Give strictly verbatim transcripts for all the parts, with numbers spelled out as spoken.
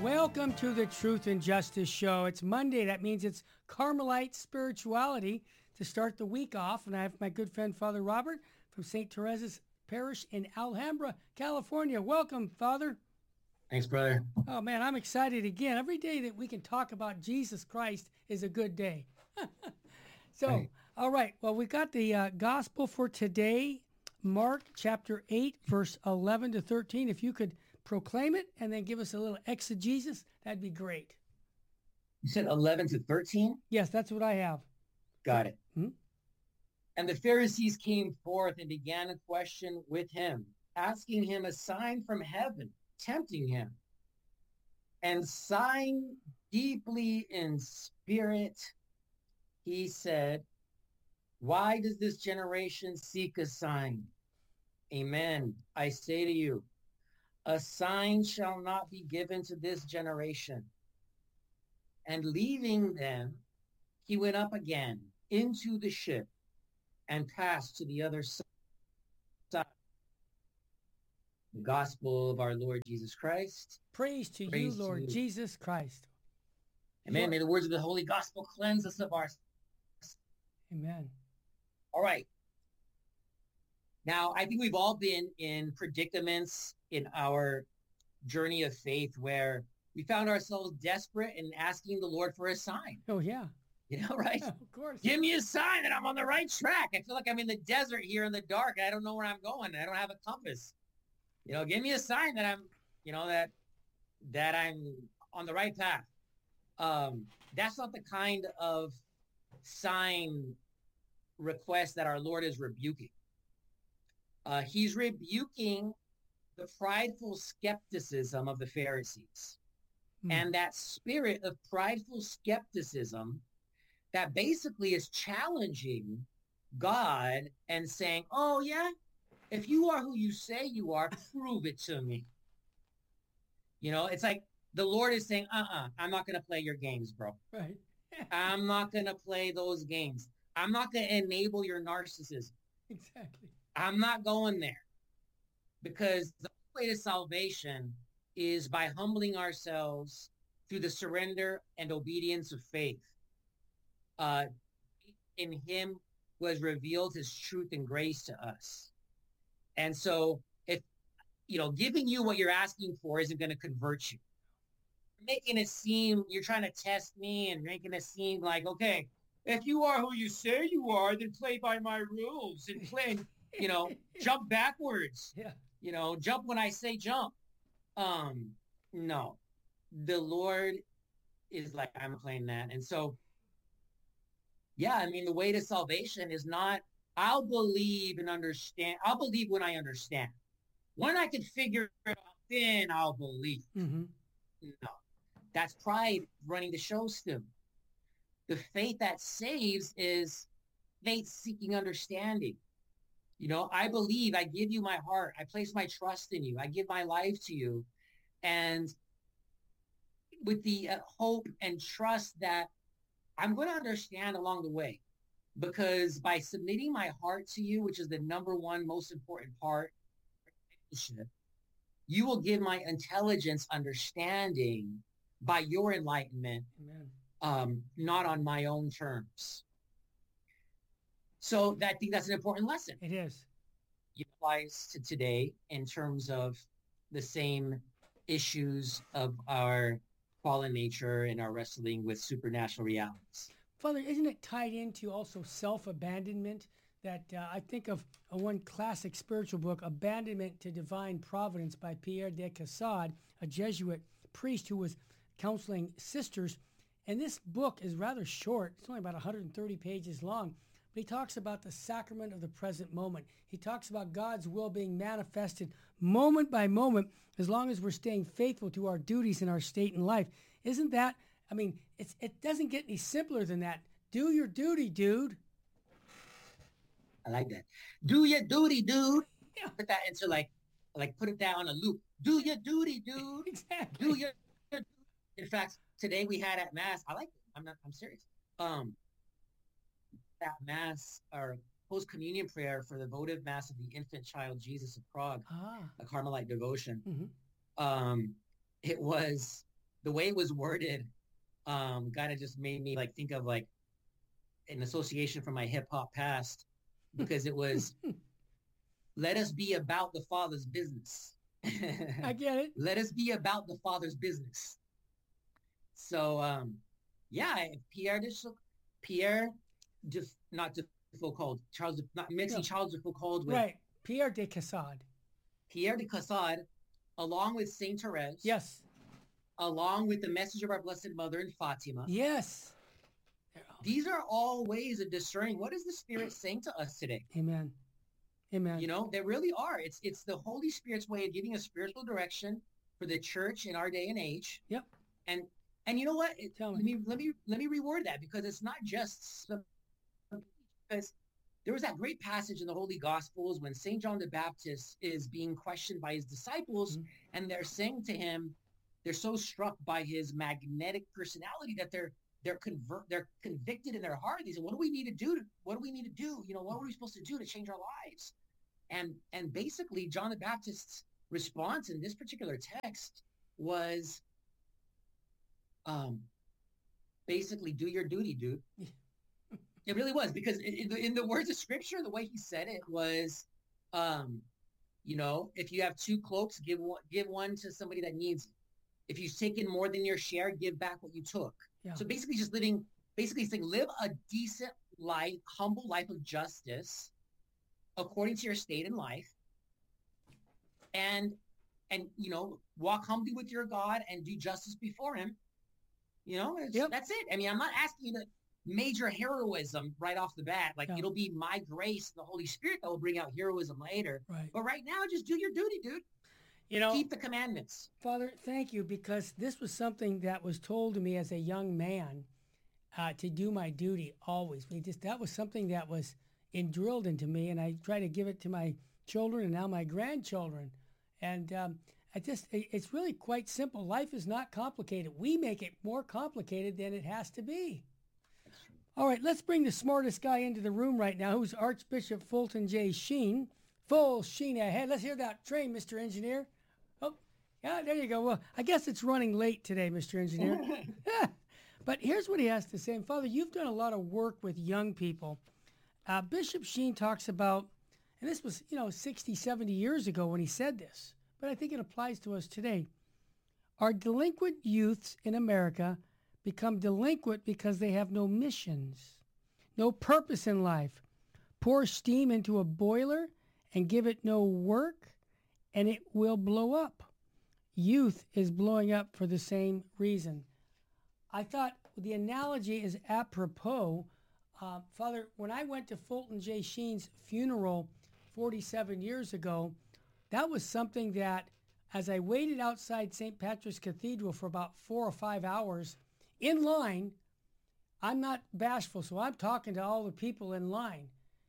Welcome to the Truth and Justice Show. It's Monday. That means it's Carmelite spirituality to start the week off. And I have my good friend, Father Robert, from Saint Teresa's Parish in Alhambra, California. Welcome, Father. Thanks, brother. Oh, man, I'm excited again. Every day that we can talk about Jesus Christ is a good day. so, Right. All right. Well, we got the uh, gospel for today, Mark chapter eight, verse eleven to thirteen. If you could proclaim it and then give us a little exegesis, that'd be great. You said eleven to thirteen? Yes, that's what I have. Got it. Hmm? And the Pharisees came forth and began a question with him, asking him a sign from heaven, tempting him. And sighing deeply in spirit, he said, why does this generation seek a sign? Amen. I say to you, a sign shall not be given to this generation. And leaving them, he went up again into the ship and passed to the other side. The gospel of our Lord Jesus Christ. Praise to Praise you, Lord to you. Jesus Christ. Amen. May the words of the Holy Gospel cleanse us of our... Amen. All right. Now, I think we've all been in predicaments in our journey of faith where we found ourselves desperate and asking the Lord for a sign. Oh, yeah. You know, right? Yeah, of course. Give me a sign that I'm on the right track. I feel like I'm in the desert here in the dark. I don't know where I'm going. I don't have a compass. You know, give me a sign that I'm, you know, that that I'm on the right path. Um, that's not the kind of sign request that our Lord is rebuking. Uh, he's rebuking the prideful skepticism of the Pharisees. Hmm. And that spirit of prideful skepticism that basically is challenging God and saying, oh, yeah, if you are who you say you are, prove it to me. You know, it's like the Lord is saying, uh-uh, I'm not going to play your games, bro. Right. I'm not going to play those games. I'm not going to enable your narcissism. Exactly. I'm not going there. Because the way to salvation is by humbling ourselves through the surrender and obedience of faith. Uh, in him was revealed his truth and grace to us. And so if, you know, giving you what you're asking for isn't going to convert you. Making it seem, you're trying to test me and making it seem like, okay, if you are who you say you are, then play by my rules and play, you know, jump backwards. Yeah. You know, jump when I say jump. Um, no, the Lord is like, I'm playing that. And so, yeah, I mean, the way to salvation is not, I'll believe and understand. I'll believe when I understand. When I can figure it out, then I'll believe. Mm-hmm. No, that's pride running the show still. The faith that saves is faith seeking understanding. You know, I believe, I give you my heart. I place my trust in you. I give my life to you. And with the uh, hope and trust that I'm going to understand along the way, because by submitting my heart to you, which is the number one most important part, you will give my intelligence understanding by your enlightenment. Amen. Um, not on my own terms. So that, I think that's an important lesson. It is. It applies to today in terms of the same issues of our fallen nature and our wrestling with supernatural realities. Father, isn't it tied into also self-abandonment? That uh, I think of uh, one classic spiritual book, Abandonment to Divine Providence by Pierre de Caussade, a Jesuit priest who was counseling sisters. And this book is rather short. It's only about one hundred thirty pages long. But he talks about the sacrament of the present moment. He talks about God's will being manifested moment by moment as long as we're staying faithful to our duties and our state in life. Isn't that, I mean, it's, it doesn't get any simpler than that. Do your duty, dude. I like that. Do your duty, dude. Yeah. Put that into like, like put it down on a loop. Do your duty, dude. Exactly. Do your, your In fact, today we had at Mass, I like it. I'm not, I'm serious. Um, at Mass, our post-communion prayer for the votive Mass of the infant child Jesus of Prague, Ah. a Carmelite devotion. Mm-hmm. Um, it was the way it was worded, um, kind of just made me like think of like an association from my hip hop past, because it was, let us be about the Father's business. I get it. Let us be about the Father's business. So, um, yeah, Pierre de Pierre, de, not de Foucauld, Charles, de, not mixing no. Charles de Foucauld with right, Pierre de Caussade. Pierre de Caussade, along with Saint Therese. Yes. Along with the Message of Our Blessed Mother and Fatima. Yes. These are all ways of discerning what is the Spirit saying to us today. Amen. Amen. You know, they really are. It's it's the Holy Spirit's way of giving us spiritual direction for the church in our day and age. Yep. And and you know what? It, Tell let me let me let me reword that, because it's not just some, because there was that great passage in the Holy Gospels when Saint John the Baptist is being questioned by his disciples, mm-hmm. and they're saying to him, they're so struck by his magnetic personality that they're they're convert they're convicted in their heart. They say, what do we need to do? To, what do we need to do? You know, what are we supposed to do to change our lives? And and basically, John the Baptist's response in this particular text was, um, basically, do your duty, dude. It really was, because in the, in the words of Scripture, the way he said it was, um, you know, if you have two cloaks, give one, give one to somebody that needs it. If you've taken more than your share, give back what you took. Yeah. So basically, just living, basically saying, live a decent life, humble life of justice, according to your state in life, and and you know, walk humbly with your God and do justice before Him. You know, yep. That's it. I mean, I'm not asking you to major heroism right off the bat. Like, yeah. It'll be my grace, the Holy Spirit, that will bring out heroism later. Right. But right now, just do your duty, dude. You know, keep the commandments. Father, thank you, because this was something that was told to me as a young man, uh, to do my duty always. We just that was something that was drilled into me, and I try to give it to my children and now my grandchildren. And um, I just it's really quite simple. Life is not complicated. We make it more complicated than it has to be. All right, let's bring the smartest guy into the room right now, who's Archbishop Fulton J. Sheen. Full sheen ahead. Let's hear that train, Mister Engineer. Oh, yeah, there you go. Well, I guess it's running late today, Mister Engineer. But here's what he has to say. And Father, you've done a lot of work with young people. Uh, Bishop Sheen talks about, and this was, you know, sixty, seventy years ago when he said this, but I think it applies to us today. Our delinquent youths in America become delinquent because they have no missions, no purpose in life. Pour steam into a boiler and give it no work, and it will blow up. Youth is blowing up for the same reason. I thought the analogy is apropos. Uh, Father, when I went to Fulton J. Sheen's funeral forty-seven years ago, that was something that, as I waited outside Saint Patrick's Cathedral for about four or five hours in line, I'm not bashful, so I'm talking to all the people in line.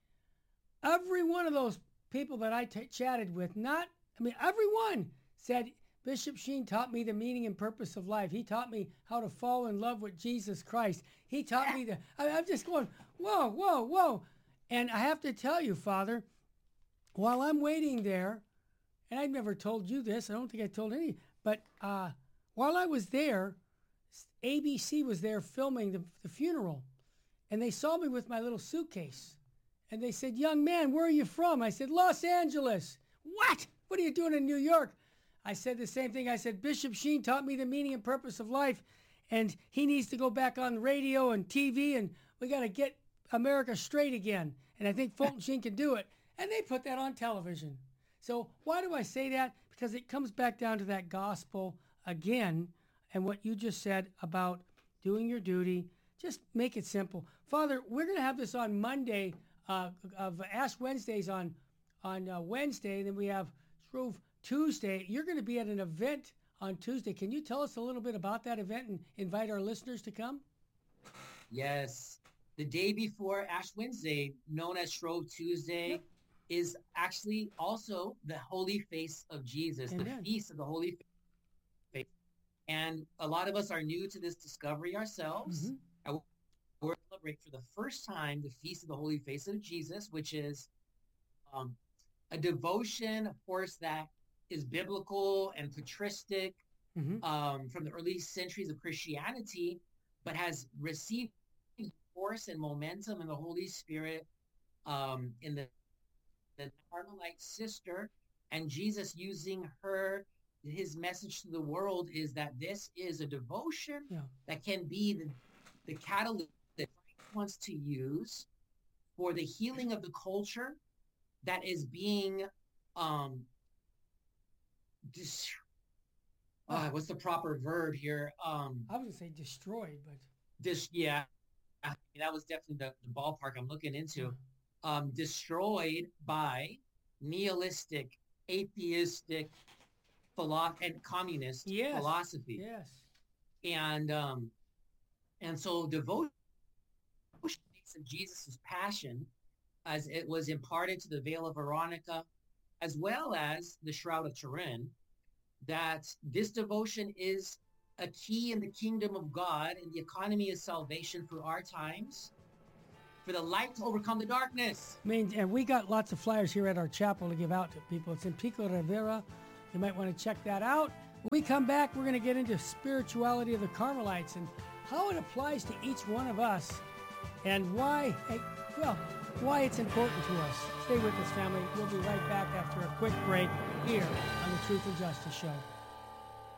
Every one of those people that I t- chatted with, not, I mean, everyone said, Bishop Sheen taught me the meaning and purpose of life. He taught me how to fall in love with Jesus Christ. He taught me the, I, I'm just going, whoa, whoa, whoa. And I have to tell you, Father, while I'm waiting there, and I've never told you this, I don't think I told any, but uh, while I was there, A B C was there filming the, the funeral, and they saw me with my little suitcase. And they said, young man, where are you from? I said, Los Angeles. What? What are you doing in New York? I said the same thing. I said, Bishop Sheen taught me the meaning and purpose of life, and he needs to go back on the radio and T V, and we got to get America straight again. And I think Fulton Sheen can do it. And they put that on television. So why do I say that? Because it comes back down to that gospel again, and what you just said about doing your duty. Just make it simple. Father, we're going to have this on Monday, uh, of Ash Wednesdays on on uh, Wednesday. Then we have Shrove Tuesday. You're going to be at an event on Tuesday. Can you tell us a little bit about that event and invite our listeners to come? Yes. The day before Ash Wednesday, known as Shrove Tuesday, yep. is actually also the Holy Face of Jesus, Amen. The Feast of the Holy Face. And a lot of us are new to this discovery ourselves. Mm-hmm. We're celebrating for the first time the Feast of the Holy Face of Jesus, which is um, a devotion, of course, that is biblical and patristic, Mm-hmm. um, from the early centuries of Christianity, but has received force and momentum in the Holy Spirit, um, in the, the Carmelite sister, and Jesus using her. His message to the world is that this is a devotion Yeah. that can be the, the catalyst that Christ wants to use for the healing of the culture that is being um dis- uh, what's the proper verb here? Um, I wouldn't say destroyed, but this, yeah, that was definitely the, the ballpark I'm looking into. Um, destroyed by nihilistic, atheistic, philo- and communist yes, philosophy, yes, and um, and so devotion of Jesus's passion, as it was imparted to the Veil of Veronica, as well as the Shroud of Turin, that this devotion is a key in the kingdom of God and the economy of salvation for our times, for the light to overcome the darkness. I mean, and we got lots of flyers here at our chapel to give out to people. It's in Pico Rivera. You might want to check that out. When we come back, we're going to get into spirituality of the Carmelites and how it applies to each one of us and why, well, why it's important to us. Stay with us, family. We'll be right back after a quick break here on the Truth and Justice Show.